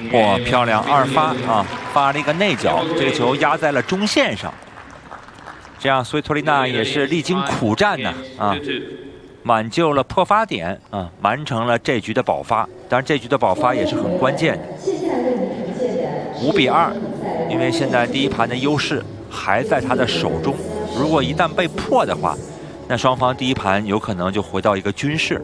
哇，漂亮2发啊，发了一个内角，这个球压在了中线上。这样，svitolina托利娜也是历经苦战呢啊，挽救了破发点啊，完成了这局的保发。当然，这局的保发也是很关键的。5比2，因为现在第一盘的优势还在他的手中。如果一旦被破的话，那双方第一盘有可能就回到一个均势。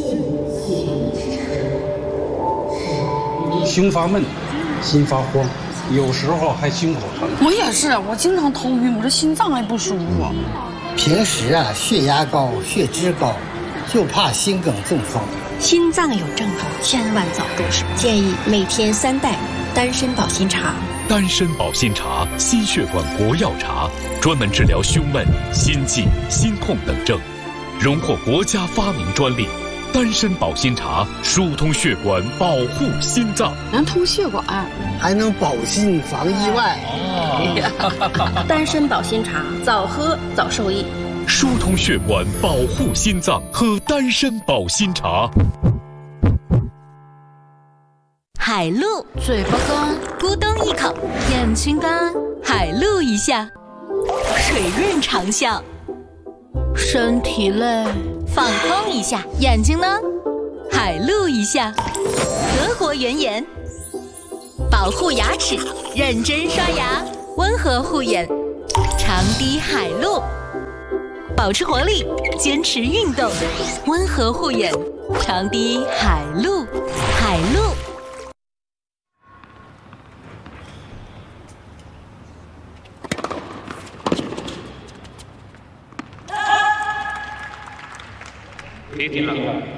胸发闷，心发慌，有时候还心口疼。 我也是，我经常头晕，我这心脏还不舒服。 平时啊，血压高，血脂高，就怕心梗中风。 心脏有症状，千万早重视。建议每天3袋丹参保心茶。 丹参保心茶，心血管国药茶，专门治疗胸闷、心悸、心痛等症，荣获国家发明专利。丹参保心茶疏通血管，保护心脏， 能通血管， 还能保心防意外。 丹参保心茶，早喝早受益。 疏通血管，保护心脏，喝丹参保心茶。 海露，嘴巴干，咕咚一口；眼睛干，海露一下；水润长效。身体累，放空一下；眼睛呢，海露一下；德国原颜，保护牙齿，认真刷牙，温和护眼，长滴海露，保持活力，坚持运动，温和护眼，长滴海露，海露。 别停了，